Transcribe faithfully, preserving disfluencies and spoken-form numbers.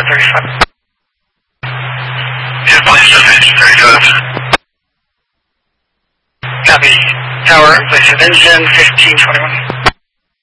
thirty-five. Yeah, place engine thirty-five. Copy. Tower, place of engine fifteen twenty-one.